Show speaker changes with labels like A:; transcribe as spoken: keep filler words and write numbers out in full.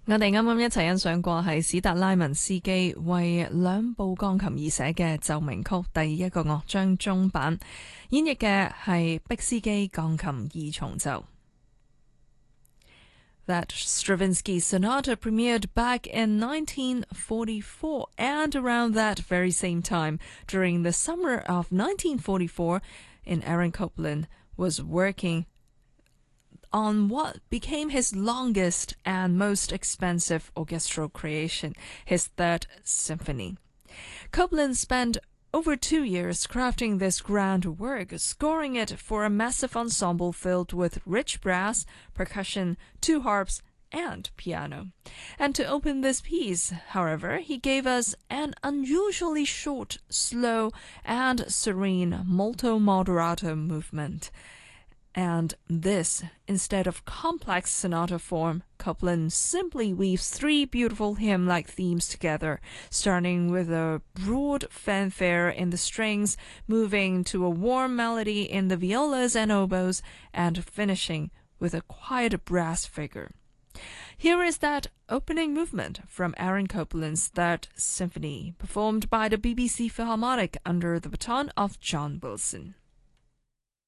A: 我哋啱啱一齊欣賞過係史特拉文斯基為兩部鋼琴而寫嘅奏鳴曲第一個樂章中版，演繹嘅係畢斯基鋼琴二重奏。That Stravinsky sonata premiered back in nineteen forty-four, and around that very same time, during the summer of nineteen forty-four, in Aaron Copland was working on what became his longest and most expensive orchestral creation, his Third Symphony. Copland spent over two years crafting this grand work, scoring it for a massive ensemble filled with rich brass, percussion, two harps, and piano. And to open this piece, however, he gave us an unusually short, slow, and serene molto moderato movement. And this, instead of complex sonata form, Copland simply weaves three beautiful hymn-like themes together, starting with a broad fanfare in the strings, moving to a warm melody in the violas and oboes, and finishing with a quiet brass figure. Here is that opening movement from Aaron Copland's Third Symphony, performed by the B B C Philharmonic under the baton of John Wilson.